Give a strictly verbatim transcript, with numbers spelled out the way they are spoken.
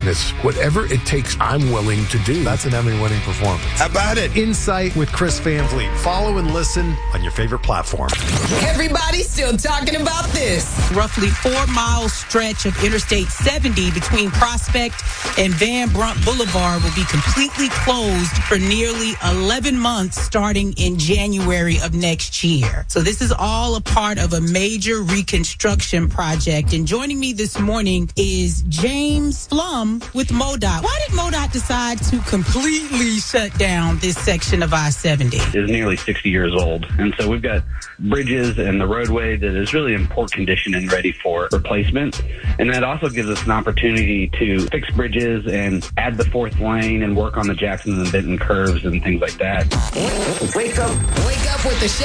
Whatever it takes, I'm willing to do. That's an Emmy-winning performance. How about it? Insight with Chris Van Vliet. Follow and listen on your favorite platform. Everybody's still talking about this. Roughly four-mile stretch of Interstate seventy between Prospect and Van Brunt Boulevard will be completely closed for nearly eleven months starting in January of next year. So this is all a part of a major reconstruction project. And joining me this morning is James Flum with MoDOT. Why did MoDOT decide to completely shut down this section of I seventy? Is nearly sixty years old. And so we've got bridges and the roadway that is really in poor condition and ready for replacement. And that also gives us an opportunity to fix bridges and add the fourth lane and work on the Jackson and Benton curves and things like that. Wake up, wake up with the